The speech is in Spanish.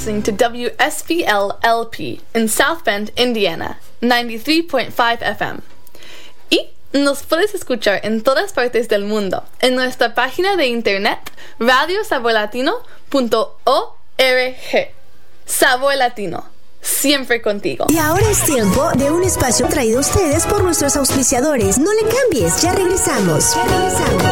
listening to WSBL LP in South Bend, Indiana, 93.5 FM. Y nos puedes escuchar en todas partes del mundo en nuestra página de internet radiosaborlatino.org. Sabor Latino, siempre contigo. Y ahora es tiempo de un espacio traído a ustedes por nuestros auspiciadores. No le cambies, ya regresamos.